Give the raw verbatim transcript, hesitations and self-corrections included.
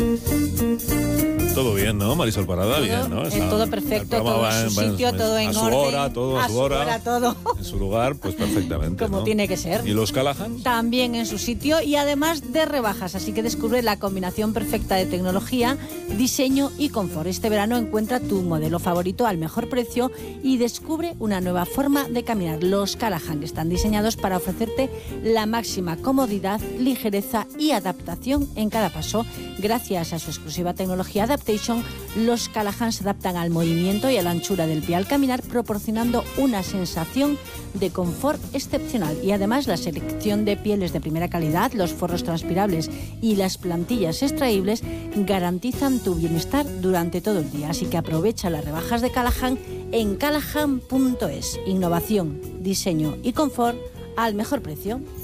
Todo bien, ¿no? Marisol Parada, todo, bien, ¿no? Está, todo perfecto, todo en su sitio, en, todo en a su orden. hora, todo a, a su hora. hora todo. En su lugar, pues perfectamente, Como ¿no? tiene que ser. ¿Y los Callahan? También en su sitio y además de rebajas, así que descubre la combinación perfecta de tecnología, diseño y confort. Este verano encuentra tu modelo favorito al mejor precio y descubre una nueva forma de caminar. Los Callahan están diseñados para ofrecerte la máxima comodidad, ligereza y adaptación en cada paso. Gracias a su exclusiva tecnología Adaptation, los Callahan se adaptan al movimiento y a la anchura del pie al caminar, proporcionando una sensación de confort excepcional. Y además la selección de pieles de primera calidad, los forros transpirables y las plantillas extraíbles garantizan tu bienestar durante todo el día. Así que aprovecha las rebajas de Callahan en callahan punto es. Innovación, diseño y confort al mejor precio.